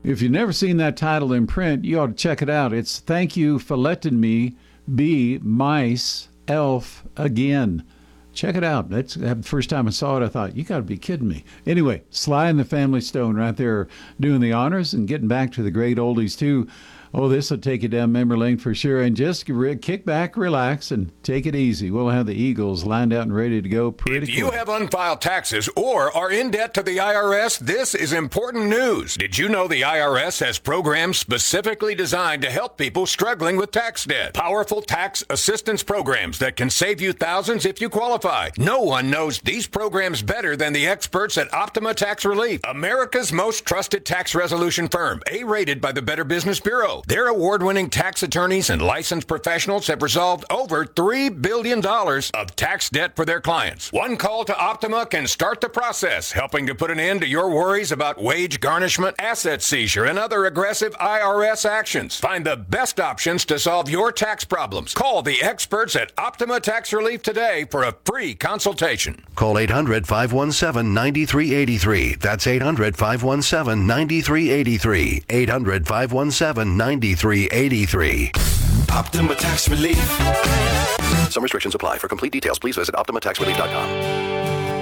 If you've never seen that title in print, you ought to check it out. It's Thank You for Letting Me Be Mice Elf Again. Check it out. That's the first time I saw it, I thought, you got to be kidding me. Anyway, Sly and the Family Stone right there doing the honors and getting back to the great oldies, too. Oh, this will take you down memory lane for sure. And just kick back, relax, and take it easy. We'll have the Eagles lined out and ready to go pretty quick. If you have unfiled taxes or are in debt to the IRS, this is important news. Did you know the IRS has programs specifically designed to help people struggling with tax debt? Powerful tax assistance programs that can save you thousands if you qualify. No one knows these programs better than the experts at Optima Tax Relief, America's most trusted tax resolution firm, A-rated by the Better Business Bureau. Their award-winning tax attorneys and licensed professionals have resolved over $3 billion of tax debt for their clients. One call to Optima can start the process, helping to put an end to your worries about wage garnishment, asset seizure, and other aggressive IRS actions. Find the best options to solve your tax problems. Call the experts at Optima Tax Relief today for a free consultation. Call 800-517-9383. That's 800-517-9383. 800-517-9383. Optima Tax Relief. Some restrictions apply. For complete details, please visit OptimaTaxRelief.com.